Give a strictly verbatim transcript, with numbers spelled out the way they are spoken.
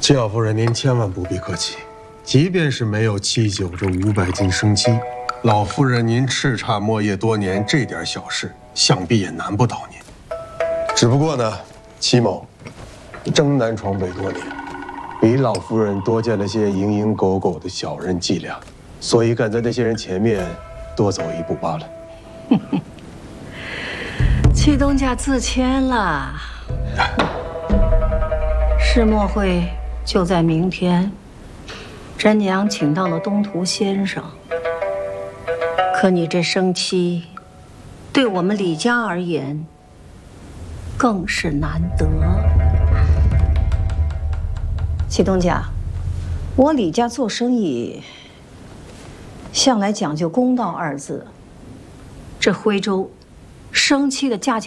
戚老夫人，您千万不必客气。即便是没有七九这五百斤生漆，老夫人您叱咤墨业多年，这点小事想必也难不倒您。只不过呢，戚某征南闯北多年，比老夫人多见了些蝇营狗苟的小人伎俩，所以敢在那些人前面多走一步罢了。 戚东家自谦了。世墨会就在明天。 真娘请到了东图先生，可你这生妻，对我们李家而言，更是难得。祁东家，我李家做生意，向来讲究公道二字。这徽州生妻的价钱。